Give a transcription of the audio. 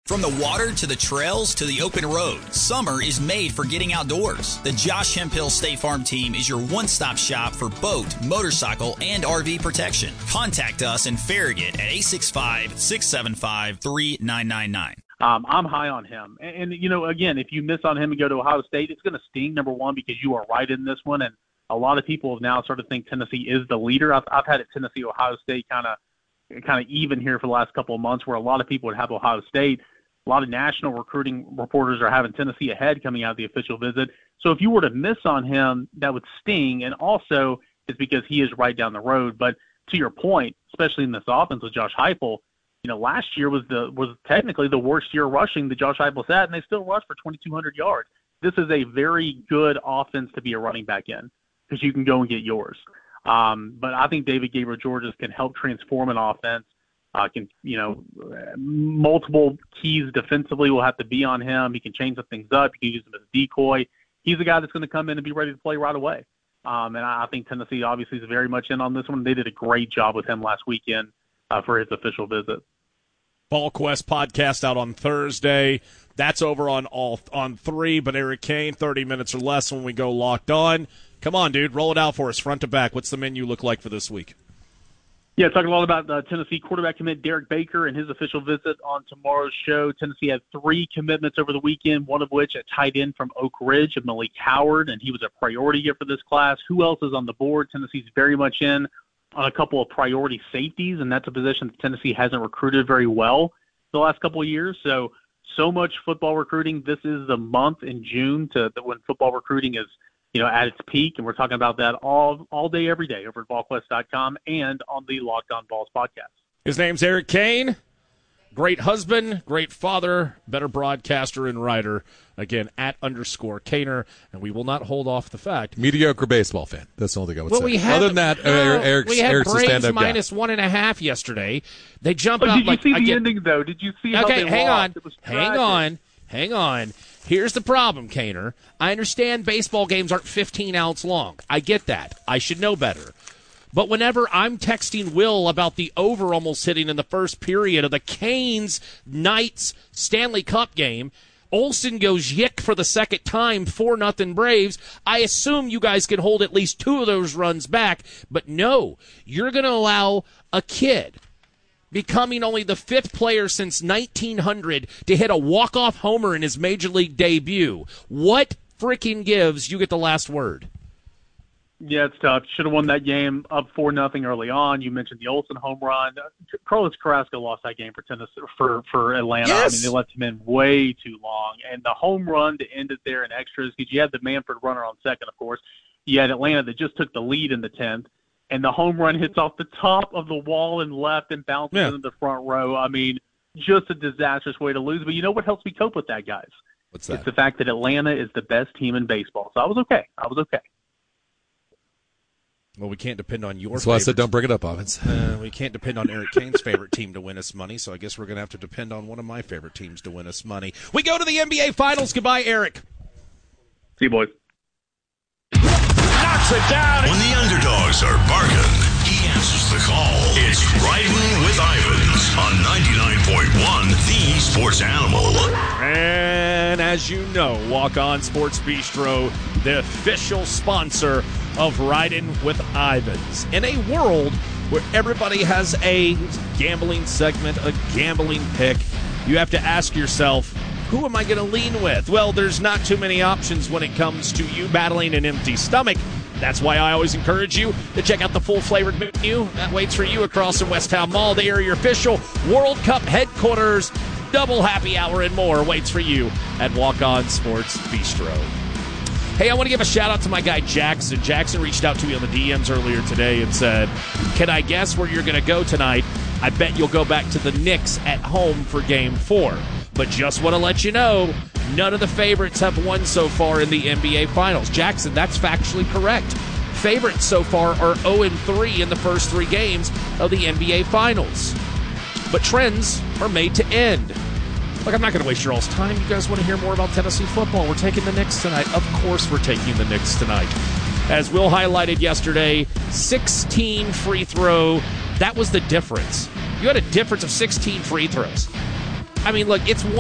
From the water to the trails to the open road, summer is made for getting outdoors. The Josh Hemphill State Farm team is your one-stop shop for boat, motorcycle, and RV protection. Contact us in Farragut at 865-675-3999. I'm high on him. And, you know, again, if you miss on him and go to Ohio State, it's going to sting, number one, because you are right in this one. And a lot of people have now sort of think Tennessee is the leader. I've had it Tennessee, Ohio State kind of even here for the last couple of months, where a lot of people would have Ohio State. A lot of national recruiting reporters are having Tennessee ahead coming out of the official visit. So if you were to miss on him, that would sting. And also it's because he is right down the road. But to your point, especially in this offense with Josh Heupel, you know, last year was technically the worst year rushing that Josh Heupel's had, and they still rushed for 2,200 yards. This is a very good offense to be a running back in, because you can go and get yours. But I think David Gabriel-Georges can help transform an offense. Multiple keys defensively will have to be on him. He can change some things up. You can use him as a decoy. He's a guy that's going to come in and be ready to play right away. And I think Tennessee obviously is very much in on this one. They did a great job with him last weekend for his official visit. VolQuest podcast out on Thursday. That's over on 3, but Eric Kane, 30 minutes or less when we go Locked On. Come on, dude, roll it out for us, front to back. What's the menu look like for this week? Yeah, talking a lot about Tennessee quarterback commit Derek Baker and his official visit on tomorrow's show. Tennessee had 3 commitments over the weekend, one of which a tight end from Oak Ridge of Malik Howard, and he was a priority here for this class. Who else is on the board? Tennessee's very much in on a couple of priority safeties, and that's a position that Tennessee hasn't recruited very well the last couple of years. So much football recruiting. This is the month in June when football recruiting is, you know, at its peak, and we're talking about that all day, every day over at VolQuest.com and on the Locked On Vols podcast. His name's Eric Kane. Great husband, great father, better broadcaster and writer. Again, @_Kaner, and we will not hold off the fact. Mediocre baseball fan. That's the only thing I would say. Other than that, Eric's a stand-up guy. Braves -1.5 yesterday. They jump out did like you see the ending, though? Did you see how they lost? Hang on. Here's the problem, Kaner. I understand baseball games aren't 15 outs long. I get that. I should know better. But whenever I'm texting Will about the over almost hitting in the first period of the Canes-Knights Stanley Cup game, Olsen goes yick for the second time, 4-0 Braves. I assume you guys can hold at least 2 of those runs back. But no, you're going to allow a kid becoming only the 5th player since 1900 to hit a walk-off homer in his major league debut. What freaking gives? You get the last word. Yeah, it's tough. Should have won that game up 4-0 early on. You mentioned the Olsen home run. Carlos Carrasco lost that game for Tennessee, for Atlanta. Yes. I mean, they left him in way too long. And the home run to end it there in extras, because you had the Manfred runner on second, of course. You had Atlanta that just took the lead in the 10th. And the home run hits off the top of the wall and left and bounces into the front row. I mean, just a disastrous way to lose. But you know what helps me cope with that, guys? What's that? It's the fact that Atlanta is the best team in baseball. So I was okay. Well, we can't depend on your That's why I said don't bring it up, Ovens. We can't depend on Eric Kane's favorite team to win us money, so I guess we're going to have to depend on one of my favorite teams to win us money. We go to the NBA Finals. Goodbye, Eric. See you, boys. Knocks it down. When the underdogs are barking, he answers the call. It's Riding with Ivans on 99.1, the Sports Animal. And as you know, Walk On Sports Bistro, the official sponsor of Riding with Ivans. In a world where everybody has a gambling segment, a gambling pick, you have to ask yourself, who am I going to lean with? Well, there's not too many options when it comes to you battling an empty stomach. That's why I always encourage you to check out the full-flavored menu that waits for you across the West Town Mall. They are your official World Cup headquarters. Double happy hour and more waits for you at Walk On Sports Bistro. Hey, I want to give a shout-out to my guy Jackson. Jackson reached out to me on the DMs earlier today and said, can I guess where you're going to go tonight? I bet you'll go back to the Knicks at home for Game 4. But just want to let you know, none of the favorites have won so far in the NBA Finals. Jackson, that's factually correct. Favorites so far are 0-3 in the first 3 games of the NBA Finals. But trends are made to end. Look, I'm not going to waste your all's time. You guys want to hear more about Tennessee football? We're taking the Knicks tonight. Of course we're taking the Knicks tonight. As Will highlighted yesterday, 16 free throw. That was the difference. You had a difference of 16 free throws. I mean, look, it's